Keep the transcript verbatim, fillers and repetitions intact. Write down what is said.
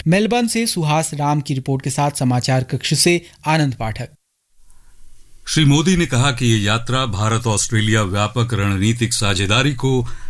Melbourne से सुहास राम की report के साथ समाचार कक्ष से आनंद पाठक। श्री मोदी ने कहा कि ये यात्रा भारत ऑस्ट्रेलिया व्यापक रणनीतिक साझेदारी को